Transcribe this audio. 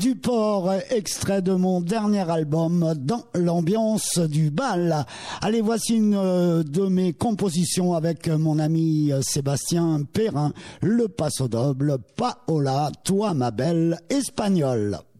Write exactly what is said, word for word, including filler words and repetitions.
Du Port, extrait de mon dernier album, Dans l'ambiance du bal. Allez, voici une de mes compositions avec mon ami Sébastien Perrin, le Paso Doble, Paola, toi ma belle espagnole.